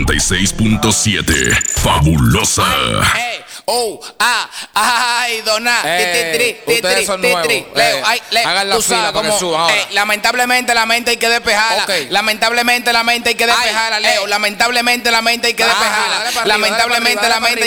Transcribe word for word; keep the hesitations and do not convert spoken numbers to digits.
noventa y seis punto siete. Fabulosa. Hey, oh, ah, ay, dona. Eh, ustedes son nuevos. Leo, ay, Leo, hagan la tú fila sabes para que cómo, suban ahora. eh, lamentablemente la mente hay que despejarla. Ok. Lamentablemente la mente hay que despejarla, Ay, Leo. eh. Lamentablemente la mente hay que Ajá, despejarla. dale para arriba, Lamentablemente dale la para mente hay